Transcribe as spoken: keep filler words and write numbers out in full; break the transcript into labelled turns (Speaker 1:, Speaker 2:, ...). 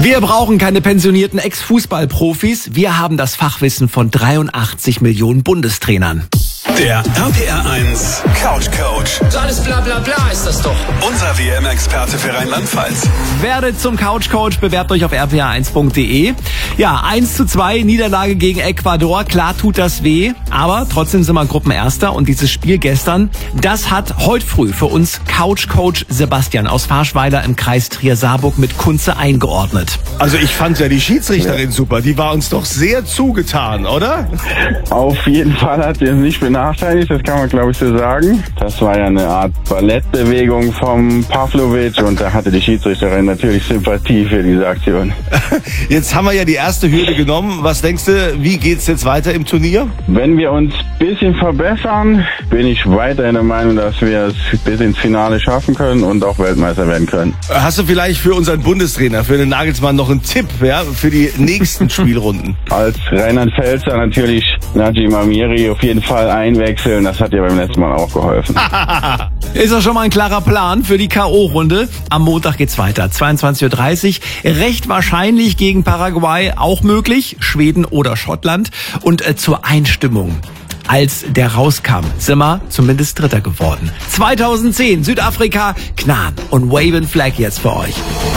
Speaker 1: Wir brauchen keine pensionierten Ex-Fußballprofis. Wir haben das Fachwissen von dreiundachtzig Millionen Bundestrainern.
Speaker 2: Der R P R eins Couch Coach.
Speaker 3: So alles bla bla bla ist das doch.
Speaker 2: Unser W M-Experte für Rheinland-Pfalz.
Speaker 1: Werdet zum Couch Coach, bewerbt euch auf r p r eins punkt d e. Ja, eins zu zwei, Niederlage gegen Ecuador. Klar tut das weh, aber trotzdem sind wir Gruppenerster. Und dieses Spiel gestern, das hat heute früh für uns Couch Coach Sebastian aus Farschweiler im Kreis Trier-Saarburg mit Kunze eingeordnet.
Speaker 4: Also ich fand ja die Schiedsrichterin super. Die war uns doch sehr zugetan, oder?
Speaker 5: Auf jeden Fall hat sie es nicht benachteiligt, das kann man glaube ich so sagen. Das war ja eine Art Ballettbewegung vom Pavlovic und da hatte die Schiedsrichterin natürlich Sympathie für diese Aktion.
Speaker 4: Jetzt haben wir ja die erste Hürde genommen. Was denkst du, wie geht's jetzt weiter im Turnier?
Speaker 5: Wenn wir uns ein bisschen verbessern, bin ich weiterhin der Meinung, dass wir es bis ins Finale schaffen können und auch Weltmeister werden können.
Speaker 4: Hast du vielleicht für unseren Bundestrainer, für den Nagelsmann noch einen Tipp, ja, für die nächsten Spielrunden?
Speaker 5: Als Rheinland-Pfälzer natürlich Najim Amiri auf jeden Fall einwechseln. Das hat ja beim letzten Mal auch geholfen.
Speaker 1: Ist doch schon mal ein klarer Plan für die K O-Runde. Am Montag geht's weiter. zweiundzwanzig Uhr dreißig. Recht wahrscheinlich gegen Paraguay auch möglich. Schweden oder Schottland. Und äh, zur Einstimmung. Als der rauskam, sind wir zumindest Dritter geworden. zweitausendzehn, Südafrika, Knaan und Wave and Flag jetzt für euch.